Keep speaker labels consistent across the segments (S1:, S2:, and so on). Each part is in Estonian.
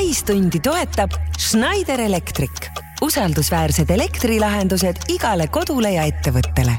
S1: täistundi toetab Schneider Electric. Usaldusväärsed elektrilahendused igale kodule ja ettevõttele.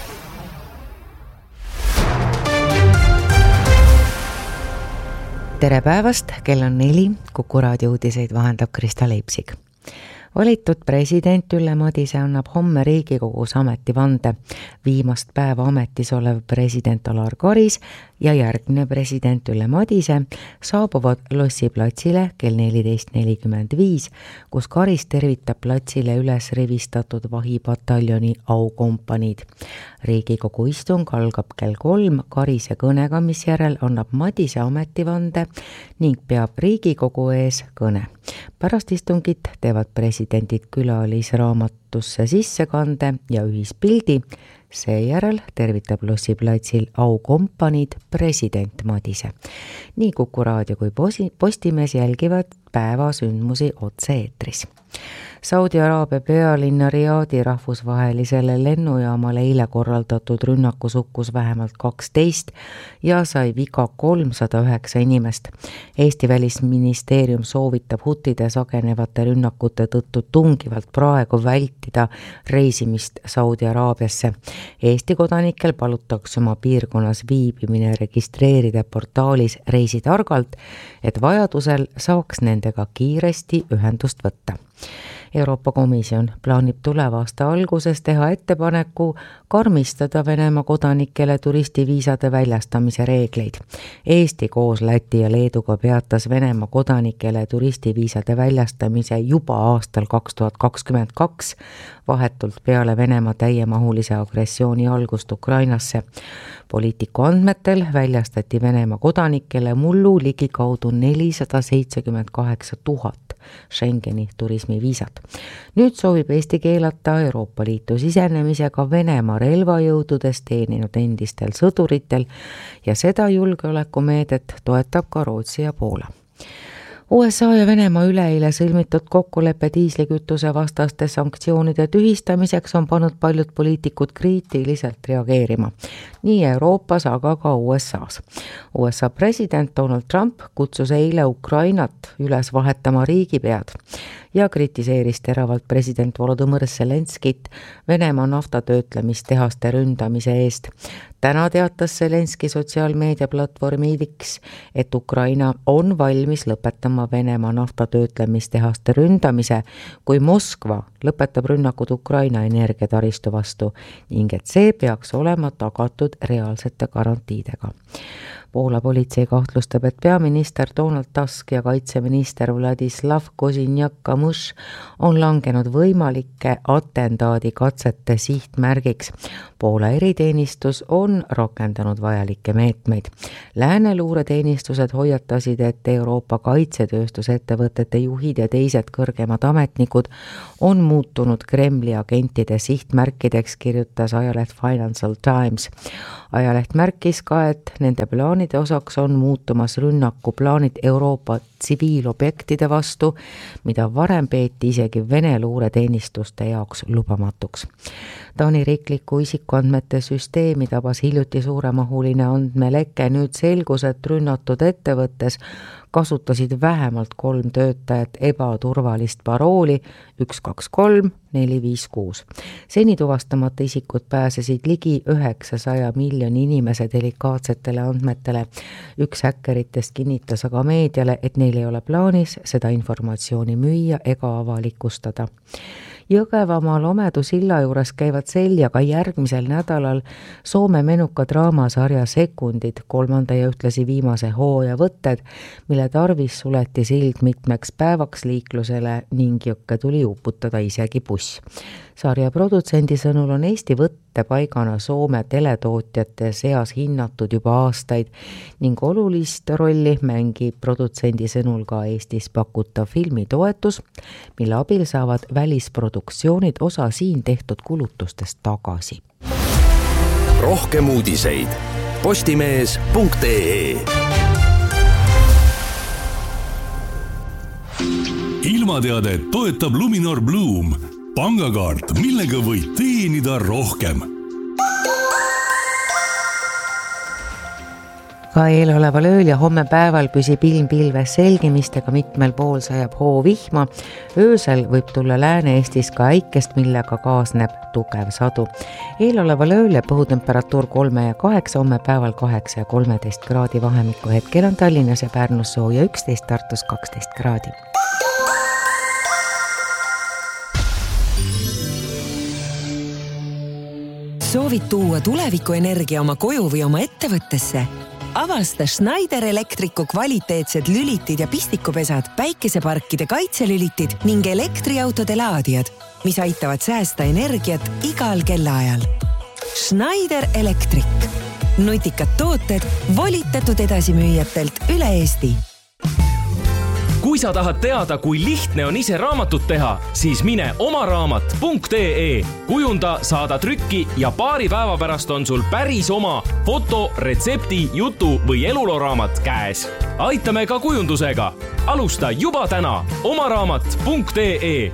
S2: Tere päevast, kell on 4, Kuku raadio uudiseid vahendab Krista Leipsig. Valitud president Ülle Madise annab homme Riigikogus ametivande. Viimast päeva ametis olev president Alar Karis ja järgmine president Ülle Madise saabuvad Lossi platsile kell 14.45, kus Karis tervitab platsile üles rivistatud vahipataljoni aukompaniid. Riigikogu istung algab kell 3 Karise kõnega, mis järel annab Madise ametivande ning peab Riigikogu ees kõne. Pärast istungit teevad presidendid külalisraamatusse sissekande ja ühispildi. Seejärel tervitab Lossi platsil aukompaniid president Madise. Nii Kuku raadio kui Postimees jälgivad päeva sündmusi otse-eetris. Saudi Araabia pealinna Riadi rahvusvahelisele lennujaamale eile korraldatud rünnakus hukkus vähemalt 12 ja sai viga 309 inimest. Eesti välisministeerium soovitab hutide sagenevate rünnakute tõttu tungivalt praegu vältida reisimist Saudi Araabiasse. Eesti kodanikel palutakse oma piirkonnas viibimine registreerida portaalis Reisi targalt, et vajadusel saaks nendega kiiresti ühendust võtta. Euroopa Komisjon plaanib tuleva aasta alguses teha ettepaneku karmistada Venemaa kodanikele turistiviisade väljastamise reegleid. Eesti koos Läti ja Leeduga peatas Venemaa kodanikele turistiviisade väljastamise juba aastal 2022, vahetult peale Venemaa täiemahulise agressiooni algust Ukrainasse. Poliitiku andmetel väljastati Venemaa kodanikele mullu ligikaudu 478 000 Schengeni turismiviisat. Nüüd soovib Eesti keelata Euroopa Liitu sisenemisega Venemaa relvajõududes teeninud endistel sõduritel ja seda julgeolekumeedet toetab ka Rootsi ja Poola. USA ja Venemaa üleeile sõlmitud kokkuleppe diislikütuse vastaste sanktsioonide tühistamiseks on pannud paljud poliitikud kriitiliselt reageerima. Nii Euroopas, aga ka USAs. USA president Donald Trump kutsus eile Ukrainat üles vahetama riigipead ja kritiseeris teravalt president Volodõmõr Zelenskit Venemaa naftatöötlemistehaste ründamise eest. Täna teatas Zelenski sotsiaalmeediaplatvormi X, et Ukraina on valmis lõpetama Venemaa naftatöötlemistehaste ründamise, kui Moskva lõpetab rünnakud Ukraina energiataristu vastu ning et see peaks olema tagatud reaalsete garantiidega. Poola politsei kahtlustab, et peaminister Donald Tusk ja kaitseminister Vladislav Kozinjak-Kamush on langenud võimalike atentaadikatsete sihtmärgiks. Poola eriteenistus on rakendanud vajalikke meetmeid. Lääne luureteenistused hoiatasid, et Euroopa kaitsetööstusettevõtete juhid ja teised kõrgemad ametnikud on muutunud Kremli agentide sihtmärkideks, kirjutas ajaleht Financial Times. Ajaleht märkis ka, et nende plaanide osaks on muutumas rünnakuplaanid Euroopa tsiviilobjektide vastu, mida varem peeti isegi Vene luureteenistuste jaoks lubamatuks. Taani riikliku isikuandmete süsteemi tabas hiljuti suuremahuline andmeleke. Nüüd selgus, et rünnatud ettevõttes kasutasid vähemalt 3 töötajat ebaturvalist parooli 123456. Seni tuvastamata isikud pääsesid ligi 900 miljoni inimese delikaatsetele andmetele. Üks häkkeritest kinnitas aga meediale, et neil ei ole plaanis seda informatsiooni müüa ega avalikustada. Jõgevamaa Lomedu silla juures käivad seljaga järgmisel nädalal Soome menuka draamasarja Sekundid 3. ja ühtlasi viimase hooaja võtted, mille tarvis suleti sild mitmeks päevaks liiklusele ning jõkke tuli uputada isegi buss. Sarja produtsendi sõnul on Eesti võttepaigana Soome teletootjate seas hinnatud juba aastaid ning olulist rolli mängib produtsendi sõnul ka Eestis pakutav filmitoetus, mille abil saavad välisproduktsioonid osa siin tehtud kulutustest tagasi.
S3: Rohkem uudiseid postimees.ee. Ilmateadet toetab Luminor Bloom, pangakaart, millega võid teenida rohkem.
S2: Ka eeloleval ööl ja homme päeval püsib ilm pilves selgimistega, mitmel pool sajab hoovihma. Öösel võib tulla Lääne-Eestis ka äikest, millega kaasneb tugev sadu. Eeloleval ööl ja õhutemperatuur 3 ja 8, homme päeval 8 ja 13 kraadi vahemikku. Hetkel on Tallinnas ja Pärnus sooja 11, Tartus 12 kraadi.
S1: Soovid tuua tulevikuenergia oma koju või oma ettevõttesse? Avasta Schneider Electricu kvaliteetsed lülitid ja pistikupesad, päikeseparkide kaitselülitid ning elektriautode laadijad, mis aitavad säästa energiat igal kellaajal. Schneider Electric. Nutikad tooted volitatud edasimüüjatelt üle Eesti.
S4: Kui sa tahad teada, kui lihtne on ise raamatut teha, siis mine omaraamat.ee. Kujunda, saada trükki ja paari päeva pärast on sul päris oma foto, retsepti, jutu või eluloraamat käes. Aitame ka kujundusega. Alusta juba täna omaraamat.ee.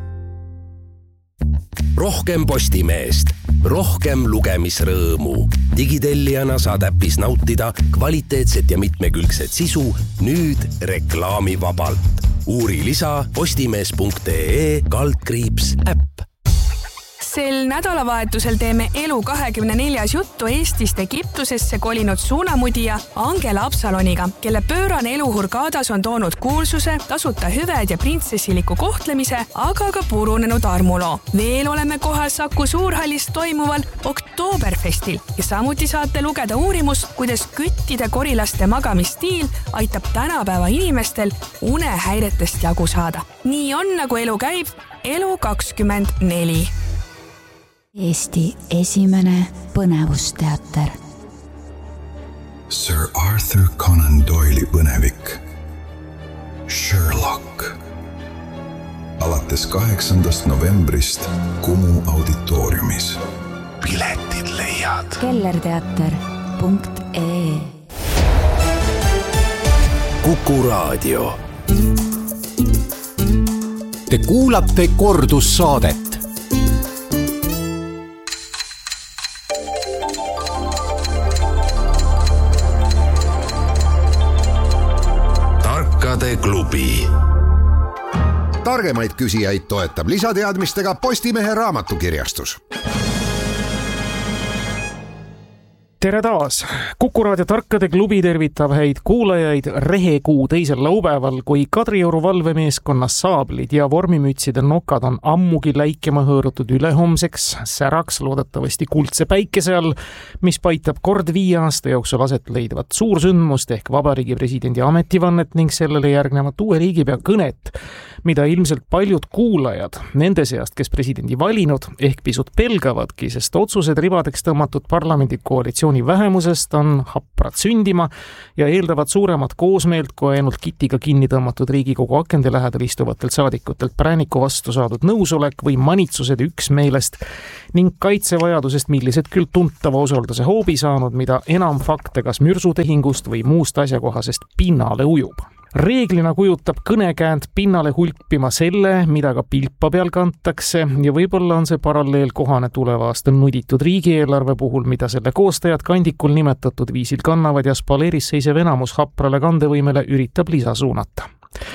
S3: Rohkem Postimeest, rohkem lugemisrõõmu. Digitellijana saad äpis nautida kvaliteetset ja mitmekülgset sisu nüüd reklaamivabalt. Uuri lisa postimees.ee/äpp.
S5: Sel nädalavahetusel teeme Elu24 juttu Eestist Egiptusesse kolinud suunamudija Angela Absaloniga, kelle pöörane elu Hurgadas on toonud kuulsuse, tasuta hüved ja printsessiliku kohtlemise, aga ka purunenud armuloo. Veel oleme kohal Saku Suurhallis toimuval Oktooberfestil ja samuti saate lugeda uurimust, kuidas küttide korilaste magamistiil aitab tänapäeva inimestel unehäiretest jagu saada. Nii on, nagu elu käib, Elu24.
S6: Eesti esimene põnevusteater.
S7: Sir Arthur Conan Doyle'i põnevik Sherlock. Alates 8. novembrist Kumu auditooriumis. Piletid leiad
S6: kellerteater.ee.
S3: Kuku Raadio.
S8: Te kuulate kordussaadet.
S3: Klubi.
S9: Targemaid küsijaid toetab lisateadmistega Postimehe raamatukirjastus.
S10: Tere taas! Kuku Raadio Tarkade klubi tervitab häid kuulajaid rehekuu teisel laupäeval, kui Kadrioru valvemeeskonna saablid ja vormimütside nokad on ammugi läikema hõõrutud ülehomseks säraks loodetavasti kuldse päikese all, mis paitab kord 5 aasta jooksul aset leidvat suursündmust ehk Vabariigi presidendi ametivannet ning sellele järgnevat uue riigipea kõnet, mida ilmselt paljud kuulajad nende seast, kes presidendi valinud, ehk pisut pelgavadki, sest otsused ribadeks tõmmatud parlamendi koalitsiooni vähemusest on haprad sündima ja eeldavad suuremat koosmeelt kui ainult kitiga kinni tõmmatud Riigikogu akende lähedal istuvatelt saadikutelt prääniku vastu saadud nõusolek või manitsused üksmeelest ning kaitsevajadusest, millised küll tuntava usalduse hoobi saanud, mida enam fakte kas mürsutehingust või muust asjakohasest pinnale ujub. Reeglina kujutab kõnekäänd pinnale hulpima selle, mida ka pilpa peal kantakse ja võib-olla on see paralleel kohane tuleva aasta nuditud riigieelarve puhul, mida selle koostajad kandikul nimetatud viisil kannavad ja spaleeris seisev enamus haprale kandevõimele üritab lisa suunata.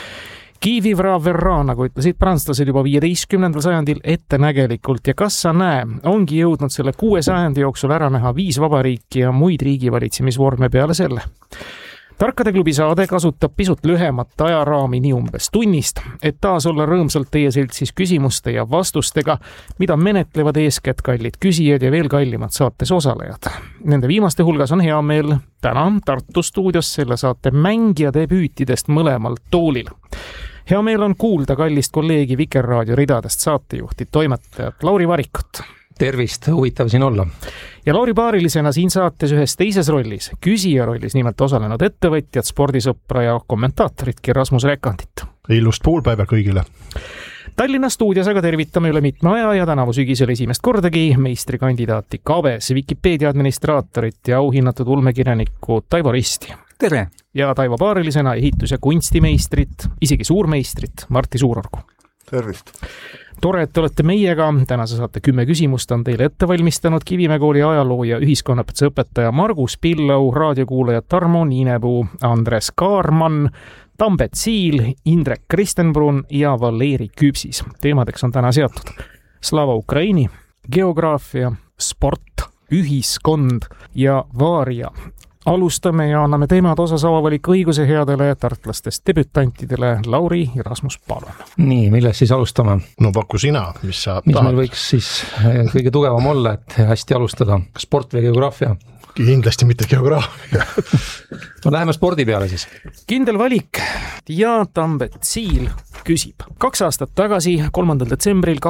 S10: Qui vivra verra, nagu ütlesid prantslased juba 15. sajandil ettenägelikult ja kas sa näe, ongi jõudnud selle 6 sajandi jooksul ära näha 5 vabariiki ja muid riigivalitsemisvorme peale selle. Tarkade klubi saade kasutab pisut lühemat ajaraami nii umbes tunnist, et taas olla rõõmsalt teie seltsis küsimuste ja vastustega, mida menetlevad eeskätt kallid küsijad ja veel kallimad saates osalejad. Nende viimaste hulgas on hea meel täna Tartu stuudios selle saate mängija debüütidest mõlemal toolil. Hea meel on kuulda kallist kolleegi Vikerraadio ridadest saatejuhti, toimetajat Lauri Varikut.
S11: Tervist, huvitav siin olla.
S10: Ja Lauri paarilisena siin saates ühes teises rollis, küsija rollis nimelt osalenud ettevõtjad, spordisõpra ja kommentaatoritki Rasmus Rekandit.
S12: Ilust poolpäeva kõigile.
S10: Tallinna stuudios aga tervitame üle mitme aja ja tänavu sügisel esimest kordagi meistrikandidaati Kabes, Wikipedia administraatorit ja auhinnatud ulmekirjanikku Taivo Risti.
S11: Tere!
S10: Ja Taivo paarilisena ehitus- ja kunstimeistrit, isegi suurmeistrit Martti Suurorgu.
S12: tervist!
S10: Tore, et te olete meiega. Tänase saate 10 küsimust on teile ette valmistanud Kivimäe kooli ajaloo ja ühiskonnaõpetuse õpetaja Margus Pillau, raadiokuulajad Tarmo Niinepuu, Andres Kaarmann, Tambet Siil, Indrek Kristenbrun ja Valeri Küpsis. Teemadeks on täna seatud Slava Ukraini, geograafia, sport, ühiskond ja vaaria. Alustame ja anname teemad osas avavaliku õiguse headele tartlastest debütantidele. Lauri ja Rasmus, palun.
S11: Nii, millest siis alustame?
S12: No paku sina, mis sa
S11: mis
S12: tahad?
S11: Meil võiks siis kõige tugevam olla, et hästi alustada. Sport või geograafia?
S12: Kindlasti mitte geograafia.
S11: No läheme spordi peale siis.
S10: Kindel valik ja Tambet Siil küsib. 2 aastat tagasi, 3. detsembril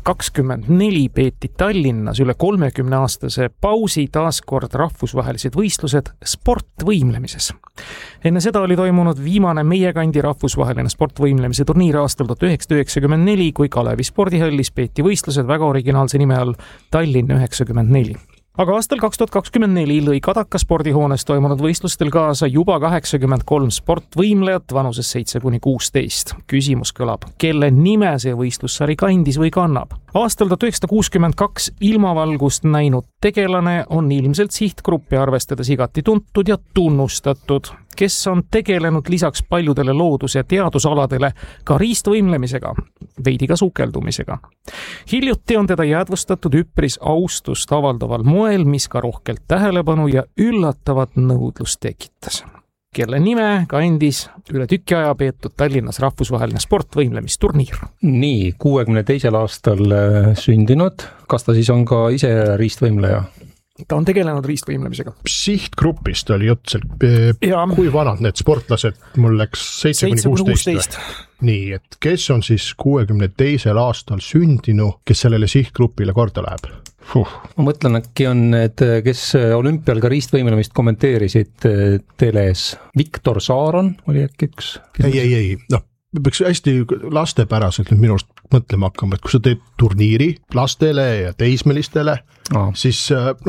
S10: 2024 peeti Tallinnas üle 30-aastase pausi taaskord rahvusvahelised võistlused sportvõimlemises. Enne seda oli toimunud viimane meie kandi rahvusvaheline sportvõimlemise turniir aastal 1994, kui Kalevi spordihallis peeti võistlused väga originaalse nime all Tallinn 94. Aga aastal 2024 lõi Kadaka spordihoones toimunud võistlustel kaasa juba 83 sportvõimlejat vanuses 7–16. Küsimus kõlab, kelle nime see võistlussari kandis või kannab? Aastal 1962 ilmavalgust näinud tegelane on ilmselt sihtgruppi arvestades igati tuntud ja tunnustatud, kes on tegelenud lisaks paljudele loodus- ja teadusaladele ka riistvõimlemisega, veidi ka sukeldumisega. Hiljuti on teda jäädvustatud üpris austust avaldaval moel, mis ka rohkelt tähelepanu ja üllatavat nõudlust tekitas. Kelle nime kandis üle tüki aja peetud Tallinnas rahvusvaheline sportvõimlemisturniir?
S11: Nii, 62. aastal sündinud. Kas ta siis on ka ise riistvõimleja?
S10: Ta on tegelenud riistvõimlemisega.
S12: Sihtgrupist oli jutt seal. Kui vanad need sportlased? Mul läks 7–16. Nii, et kes on siis 62. aastal sündinu, kes sellele sihtgrupile korda läheb?
S11: Ma mõtlen, äkki on need, kes olümpial ka riistvõimlemist kommenteerisid teles. Viktor Saaron oli äkki üks?
S12: Ei. No, peaks hästi lastepäraselt nüüd minust mõtlema hakkama, et kui sa teed turniiri lastele ja teismelistele, siis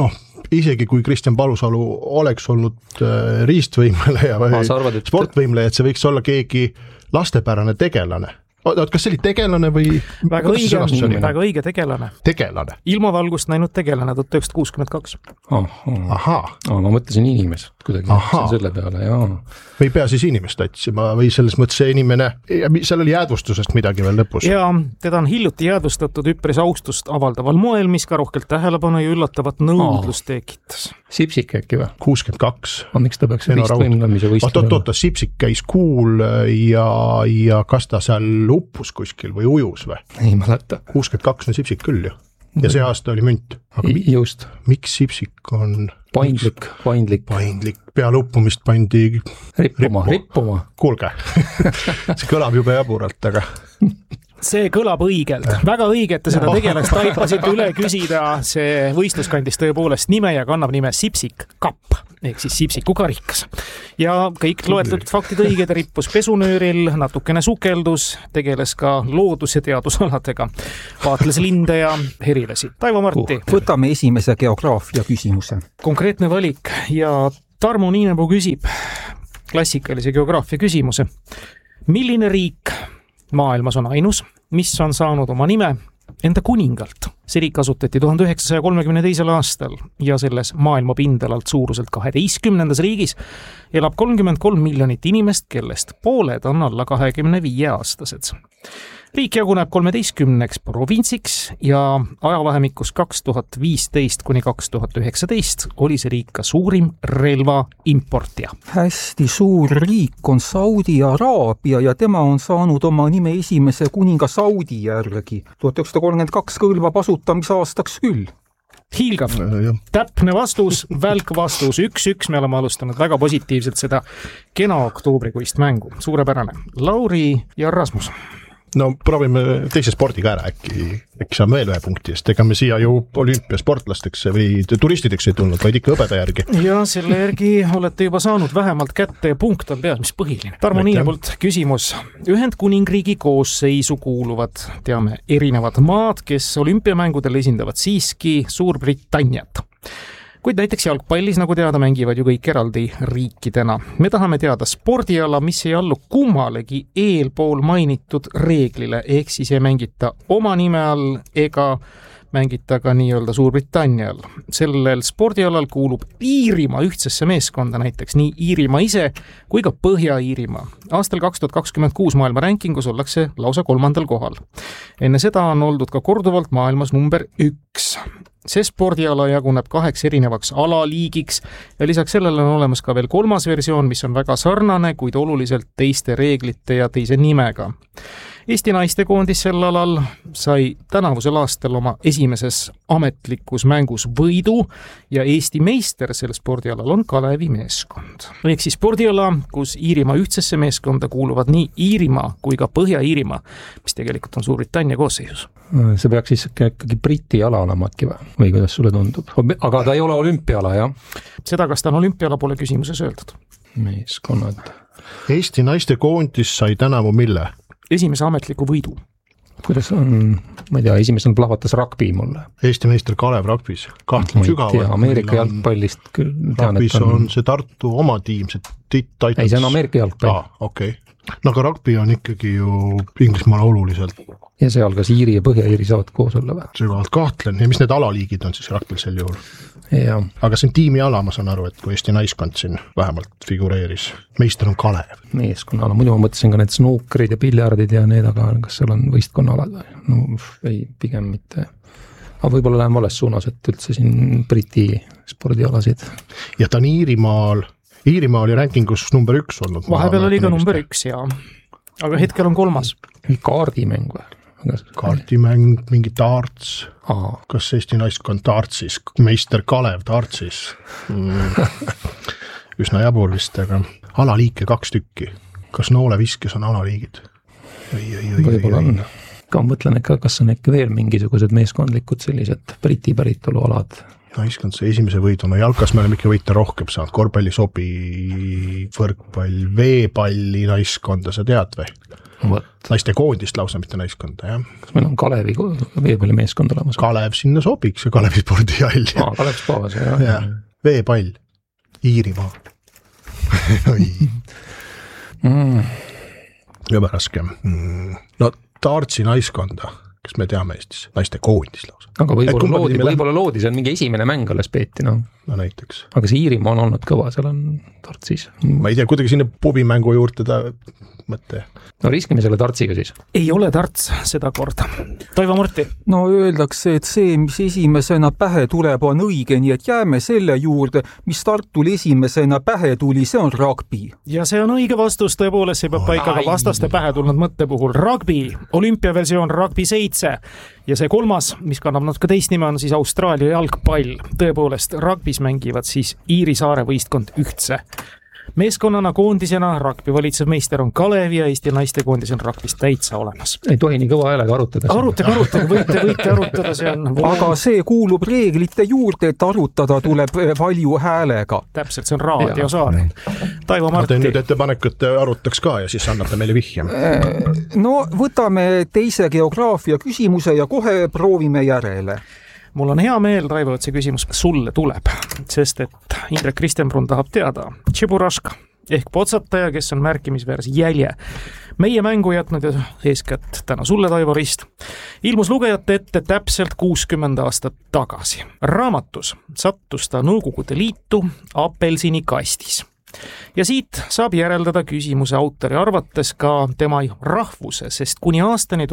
S12: isegi kui Kristjan Palusalu oleks olnud riistvõimleja või sportvõimleja, et see võiks olla keegi lastepärane tegelane. Kas see oli tegelane või?
S10: Väga õige tegelane.
S12: Tegelane?
S10: Ilmavalgust näinud tegelane 1962.
S12: Ahaa.
S11: Ma mõtlesin inimesed kuidagi selle peale, jaa.
S12: Või ei pea siis inimest otsima või selles mõttes see inimene, seal oli jäädvustusest midagi veel lõpus?
S10: Ja teda on hiljuti jäädvustatud üpris austust avaldaval moel, mis ka rohkelt tähelepanu ja üllatavat nõudlust tekitas.
S11: Sipsik äkki või?
S12: 62.
S11: Miks ta peaks riistvõimlemise võistlema?
S12: Oota, Sipsik käis kuul ja kas ta seal uppus kuskil või ujus või?
S11: Ei mäleta.
S12: 62 on Sipsik küll ju. Ja see aasta oli münt.
S11: Just.
S12: Miks Sipsik on...
S11: Paindlik.
S12: Peale uppumist pandi...
S11: Rippuma.
S12: Kuulge, see kõlab juba jaburalt, aga...
S10: See kõlab õigelt. Väga õige, et te seda tegelast taipasite üle küsida. See võistlus kandis tõepoolest nime ja kannab nime Sipsik Kapp, ehk siis Sipsiku karikas. Ja kõik loetletud faktid õiged, rippus pesunööril, natukene sukeldus, tegeles ka loodus- ja teadusaladega, vaatles linde ja herilasi. Taivo Marti.
S13: Võtame esimese geograafia küsimuse.
S10: Konkreetne valik ja Tarmo Niinepuu küsib klassikalise geograafia küsimuse. Milline riik maailmas on ainus, mis on saanud oma nime enda kuningalt? See riik asutati 1932. aastal ja selles maailma pindalalt suuruselt 12. riigis elab 33 miljonit inimest, kellest pooled on alla 25-aastased. Riik jaguneb 13 provintsiks ja ajavahemikus 2015 kuni 2019 oli see riik ka suurim relva importija.
S13: Hästi suur riik on Saudi Araabia ja tema on saanud oma nime esimese kuninga Saudi järgi. 1932 kõlbab asutamisaastaks küll.
S10: Hiilgav. Täpne vastus, välk vastus, 1-1. Me oleme alustanud väga positiivselt seda kena oktoobrikuist mängu. Suurepärane. Lauri ja Rasmus.
S12: No proovime teise spordiga ära äkki saame veel ühe punkti, sest ega me siia ju olümpiasportlasteks või turistideks ei tulnud, vaid ikka õpetaja järgi.
S10: Ja selle järgi olete juba saanud vähemalt kätte ja punkt on peas, mis põhiline. Tarmo Niinepoolt küsimus. Ühendkuningriigi koosseisu kuuluvad, teame, erinevad maad, kes olümpiamängudel esindavad siiski Suurbritanniat. Kuid näiteks jalgpallis, nagu teada, mängivad ju kõik eraldi riikidena. Me tahame teada spordiala, mis ei allu kummalegi eelpool mainitud reeglile, ehk siis ei mängita oma nime all ega mängita ka nii-öelda Suurbritannia all. Sellel spordialal kuulub Iirimaa ühtsesse meeskonda näiteks nii Iirimaa ise kui ka Põhja-Iirimaa. Aastal 2026 maailma rankingus ollakse lausa 3. kohal. Enne seda on oldud ka korduvalt maailmas number 1. See spordiala jaguneb 2 erinevaks alaliigiks ja lisaks sellele on olemas ka veel 3. versioon, mis on väga sarnane, kuid oluliselt teiste reeglite ja teise nimega. Eesti naistekoondis sel alal sai tänavusel aastal oma esimeses ametlikus mängus võidu ja Eesti meister sel spordialal on Kalevi meeskond. Ehk siis spordiala, kus Iirimaa ühtsesse meeskonda kuuluvad nii Iirimaa kui ka Põhja-Iirimaa, mis tegelikult on Suurbritannia koosseisus.
S11: See peaks siis ikkagi Briti ala olema äkki või kuidas sulle tundub? Aga ta ei ole olümpiala, jah?
S10: Seda, kas ta on olümpiala, pole küsimuses öeldud.
S11: Meeskonnad.
S12: Eesti naistekoondis sai tänavu mille?
S10: Esimese ametliku võidu.
S11: Kuidas on, ma ei tea, esimesel plahvatas rugby mulle.
S12: Eesti meister Kalev rugbis. Kahtlen sügavalt.
S11: Ameerika jalgpallist küll.
S12: Rugbis on see Tartu oma tiim, see Titans.
S11: Ei, see on Ameerika jalgpall.
S12: Okei. No aga rugby on ikkagi ju Inglismaal oluliselt.
S11: Ja seal kas Iiri ja Põhja-Iiri saavad koos olla või?
S12: Sügavalt kahtlen. Ja mis need alaliigid on siis rugbil sel juhul?
S11: Ja.
S12: Aga see on tiimiala, ma saan aru, et kui Eesti naiskond siin vähemalt figureeris. Meister on Kalev.
S11: Meeskonnala. Muidu ma mõtlesin ka need snuukrid ja piljardid ja need, aga kas seal on võistkonnalad või? No ei, pigem mitte. Aga võib-olla lähen vales suunas, et üldse siin Briti spordialasid.
S12: Ja ta on Iirimaa oli rankingus number 1 olnud.
S10: Vahepeal oli ka number 1, jaa. Aga hetkel on 3.
S11: Kaardimäng või?
S12: Kaardimäng, mingi darts. Kas Eesti naiskond dartsis? Meister Kalev dartsis. Üsna jabur vist, aga alaliike 2 tükki. Kas nooleviskes on alaliigid?
S11: Võib-olla on. Ka mõtlen, kas on ikka veel mingisugused meeskondlikud sellised Briti päritolu alad.
S12: Naiskond see esimese võidu, no jalkas me oleme ikka võita rohkem saanud, korvpalli sobi, võrkpall, veepalli naiskonda, sa tead või? Naiste koondist lausa, mitte naiskonda, jah.
S11: Kas meil on Kalevi veepalli meeskond olemas?
S12: Kalev sinna sobiks ja Kalevi spordihall.
S11: Kalev spaas, jah.
S12: Veepall, Iirimaa. Jõbe raske. No Tartsi naiskonda, kes me teame Eestis, naiste koondis lausa.
S11: Aga võib-olla loodi, see on mingi esimene mäng alles peeti, no.
S12: No näiteks.
S11: Aga see Iirimaa on olnud kõva, seal on Tartsis.
S12: Ma ei tea, kuidagi sinna pubimängu juurde ta mõtte.
S11: No riskime selle Tartsiga siis.
S10: Ei ole Tarts seda korda. Toivo Murti.
S13: No öeldakse, et see, mis esimesena pähe tuleb, on õige, nii et jääme selle juurde, mis Tartul esimesena pähe tuli, see on rugby.
S10: Ja see on õige vastus, tõepoolest see peab paika ka vastaste pähe tulnud mõtte puhul. Rugby, olümpiaversioon rugby 7 ja see 3, mis kannab natuke teist nime, on siis Austraalia jalgpall. Tõepoolest, rugbis mängivad siis Iiri saare võistkond ühtse. Meeskonnana koondisena rugby valitsev meister on Kalev ja Eesti naistekoondis on rugbis täitsa olemas.
S11: Ei tohi nii kõva häälega arutada.
S10: Arutage, võite arutada, see on...
S13: Aga see kuulub reeglite juurde, et arutada tuleb valju häälega.
S10: Täpselt, see on raadiosaar. Taivo Marti.
S12: Teen nüüd ettepanek, et arutaks ka ja siis annate meile vihje.
S13: No võtame teise geograafia küsimuse ja kohe proovime järele.
S10: Mul on hea meel, Taivo, et see küsimus sulle tuleb, sest et Indrek Kristenbrun tahab teada. Tšiburaška ehk potsataja, kes on märkimisväärse jälje. Meie mängu jätnud ja eeskätt täna sulle, Taivo Rist, ilmus lugejate ette täpselt 60 aastat tagasi. Raamatus sattus ta Nõukogude Liitu apelsini kastis. Ja siit saab järeldada küsimuse autori arvates ka tema rahvuse, sest kuni aastani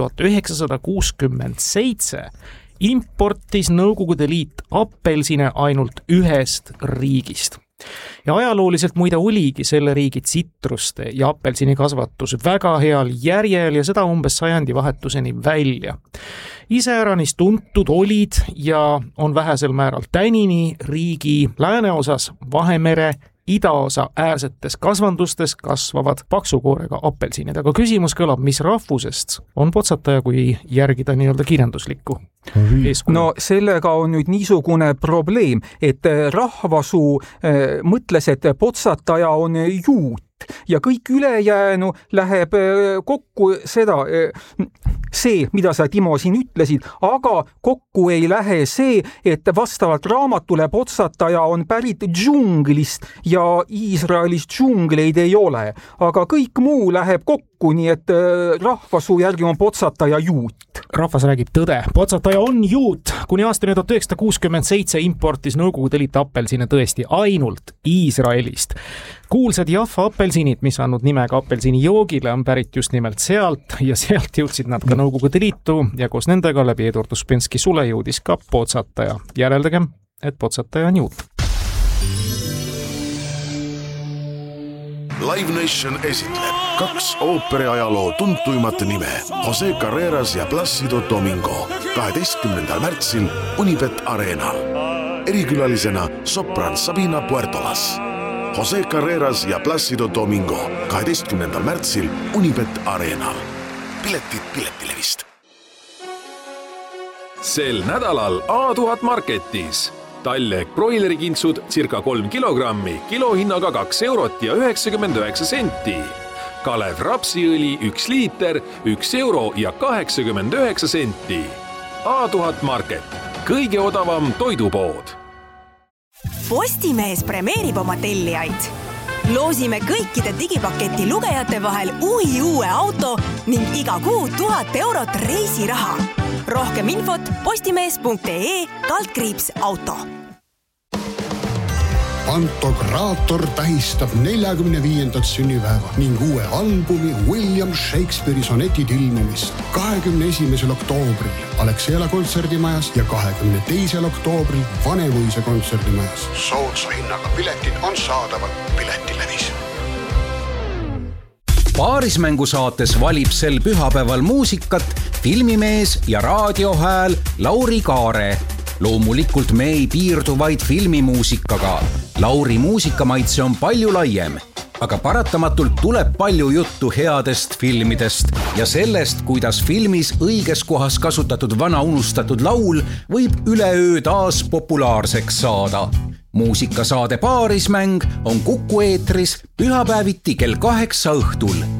S10: 1967 importis Nõukogude Liit apelsine ainult ühest riigist. Ja ajalooliselt muide oligi selle riigi tsitruste ja apelsini kasvatus väga heal järjel ja seda umbes sajandi vahetuseni välja. Iseäranis tuntud olid ja on vähesel määral tänini riigi lääneosas Vahemere idaosa äärsetes kasvandustes kasvavad paksukoorega apelsinid, aga küsimus kõlab, mis rahvusest on potsataja, kui järgida nii-öelda kirjanduslikku eeskuju?
S13: No sellega on nüüd niisugune probleem, et rahvasuu mõtles, et potsataja on juut ja kõik ülejäänu läheb kokku seda. see, mida sa, Timo, siin ütlesid, aga kokku ei lähe see, et vastavalt raamatule Potsataja on pärit džunglist ja Iisraelis džungleid ei ole. Aga kõik muu läheb kokku, nii et rahvasuu järgi on Potsataja juut.
S10: Rahvas räägib tõde. Potsataja on juut. Kuni aastani 1967 importis Nõukogude Liit apelsine tõesti ainult Iisraelist. Kuulsad Jaffa apelsinid, mis andnud nimega apelsini joogile, on pärit just nimelt sealt ja sealt jõudsid nad ka Nõukogude Liitu ja koos nendega läbi Eduard Uspensky sule jõudis ka Potsataja. Järeldagem, et Potsataja on juut.
S14: Live Nation esitleb 2 ooperiajaloo tuntuimat nime Jose Carreras ja Plácido Domingo 12. märtsil Unibet Arenal. Erikülalisena sopran Sabina Puertolas. Jose Carreras ja Plácido Domingo 12. märtsil Unibet Arenal. Piletid Piletilevist.
S15: Sel nädalal A1000 Marketis. Tallek broilerikintsud circa 3 kilogrammi, kilohinnaga 2 eurot ja 99 senti. Kalev rapsiõli 1 liiter, 1 euro ja 89 senti. A1000 Market, kõige odavam toidupood.
S16: Postimees premeerib oma tellijaid. Loosime kõikide digipaketi lugejate vahel uue auto ning iga kuu 1000 eurot reisiraha. Rohkem infot postimees.ee/auto.
S17: Pantokraator tähistab 45. sünnipäeva ning uue albumi William Shakespeare'i sonetid ilmumist 21. oktoobril Alexela kontserdimajas ja 22. oktoobril Vanemuise kontserdimajas. Soodsa hinnaga piletid on saadaval Piletilevis.
S8: Paarismängusaates valib sel pühapäeval muusikat filmimees ja raadiohääl Lauri Kaare. Loomulikult me ei piirdu vaid filmimuusikaga. Lauri muusikamaitse on palju laiem, aga paratamatult tuleb palju juttu headest filmidest ja sellest, kuidas filmis õiges kohas kasutatud vana unustatud laul võib üleöö taas populaarseks saada. Muusikasaade Paarismäng on Kuku eetris pühapäeviti kell 8 õhtul.